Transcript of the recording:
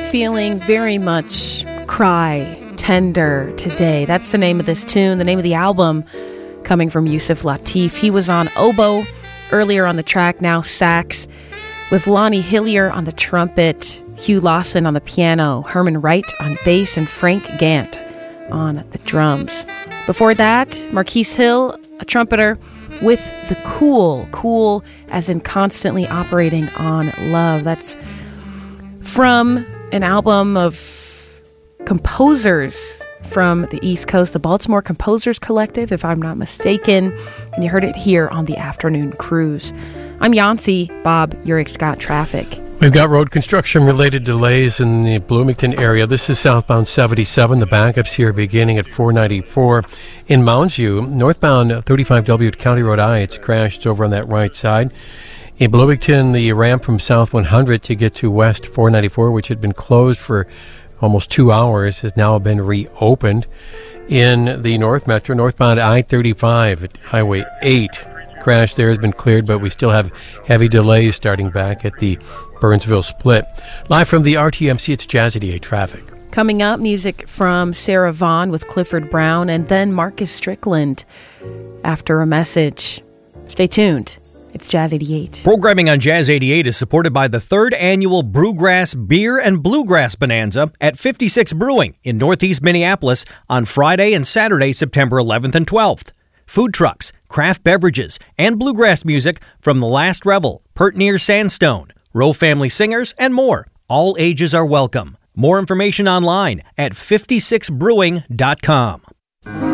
feeling very much cry tender today. That's the name of this tune, the name of the album, coming from Yusuf Lateef. He was on oboe earlier on the track, now sax, with Lonnie Hillier on the trumpet, Hugh Lawson on the piano, Herman Wright on bass, and Frank Gant on the drums. Before that, Marquise Hill, a trumpeter, with the cool as in constantly operating on love. That's from an album of composers from the East Coast, the Baltimore Composers Collective, if I'm not mistaken, and you heard it here on the Afternoon Cruise. I'm Yancey. Bob Urick's got traffic. We've got road construction-related delays in the Bloomington area. This is southbound 77. The backups here beginning at 494. In Mounds View, northbound 35W at County Road I, it's crashed over on that right side. In Bloomington, the ramp from South 100 to get to West 494, which had been closed for almost 2 hours, has now been reopened. In the North Metro, northbound I-35 at Highway 8, crash there has been cleared, but we still have heavy delays starting back at the Burnsville split. Live from the RTMC, it's Jazz 88 traffic. Coming up, music from Sarah Vaughan with Clifford Brown, and then Marcus Strickland after a message. Stay tuned. It's Jazz 88. Programming on Jazz 88 is supported by the 3rd Annual Brewgrass Beer and Bluegrass Bonanza at 56 Brewing in Northeast Minneapolis on Friday and Saturday, September 11th and 12th. Food trucks, craft beverages, and bluegrass music from The Last Revel, Pert Near Sandstone, Rowe Family Singers, and more. All ages are welcome. More information online at 56brewing.com.